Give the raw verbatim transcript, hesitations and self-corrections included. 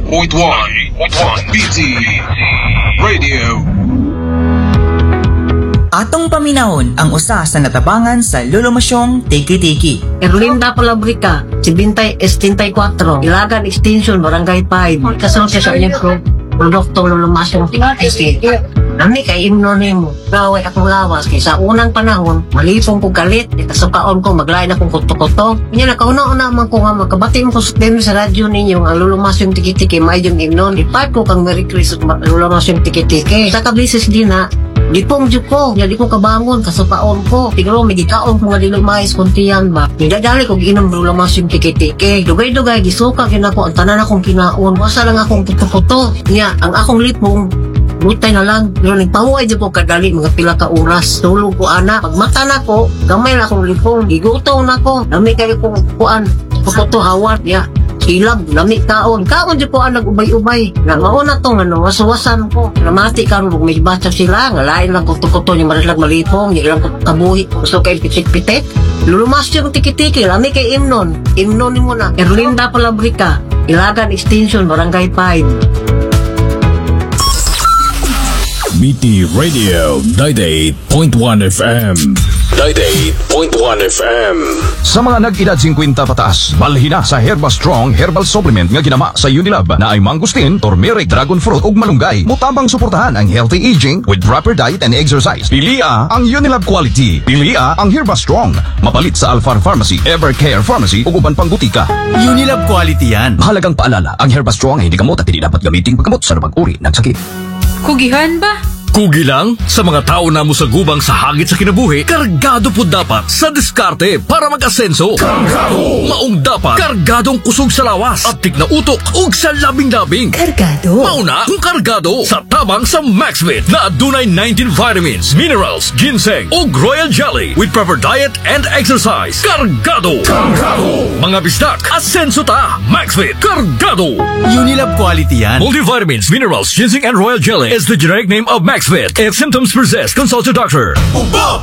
point one B T Radio. Atong paminahon ang usa sa natabangan sa lulumasyong Tiki-Tiki. Erlinda Palabrica, Sibintay Estintai-Cuatro, Ilagan Extension, Barangay five. Kasunod siya sa inyong pro produkto lulumasyong Tiki-Tiki. Nami kay imnonim mo, gaway akong lawas kay sa unang panahon, malipong ko galit, ikasukaon ko, maglain akong kuto-kuto. Kanya nakauna-una man ko nga, makabati mo ko sa sa radyo ninyo, ang lulumasyong Tiki-Tiki, may yung imnon. Ipat ko kang Merry Christmas, lulumasyong Tiki-Tiki. Sa kablisis din na, di pong dyo ko, di ko kabangon, kasupaon ko. Tigro, may gikaon ko nga di lumayas kuntiyan ba. Nidadali ko ginom lulamas yung tiki-tiki. Dugay-dugay, gisuka kinako, ang tanan akong kinaon. Wasa lang akong puto-puto. Niya, ang akong lipong, butay na lang. Pero nagpahuay dyan ko kadali, mga pila ka oras. Tulog ko, anak. Pagmata na ko, gamay na akong lipong. Gigutaw na ko. Dami kayo kong kuan. Puto hawat, niya. Ilag, lamig kaon. Kaon dyan ko ang nag-ubay-ubay. Nga mauna to, nga nawasawasan ko. Namati karon kung may bata sila, nga lain lang kuto-kuto, yung maraslag malipong, yung ilang kabuhi. Gusto kayo pitik-pitik. Lulumas yung tiki-tiki, lamig kay Imnon. Imnon ni mo na. Erlinda Palabrica, Ilagan Extension, Barangay five. B T Radio ninety-eight point one F M. ninety-eight point one F M. Sa mga nag-edad fifty pataas, balhin na sa Herba Strong Herbal Supplement nga ginama sa Unilab na ay mangustin, turmeric, dragon fruit ug malunggay. Mutabang suportahan ang healthy aging with proper diet and exercise. Pilia ang Unilab quality. Pilia ang Herba Strong. Mapalit sa Alphar Pharmacy, Evercare Pharmacy ug uban pang butika. Unilab quality yan. Mahalagang paalala, ang Herba Strong ay hindi gamot at hindi dapat gamitin paggamot sa anumang uri ng sakit. Kugihan ba? Kugi lang sa mga tao na mo sa gubang sa hagit sa kinabuhi, kargado po dapat sa diskarte para mag-asenso. Kargado! Maong dapat kargadong kusog sa lawas at tig na utok ug sa labing-labing. Kargado? Mauna kung kargado sa tabang sa Maxvit na adunay nineteen vitamins, minerals, ginseng ug royal jelly with proper diet and exercise. Kargado! Kargado! Mga bistak, asenso ta! Maxvit! Kargado! Unilab quality yan. Multivitamins, minerals, ginseng and royal jelly is the generic name of Maxvit. If symptoms persist, consult your doctor. Ubo!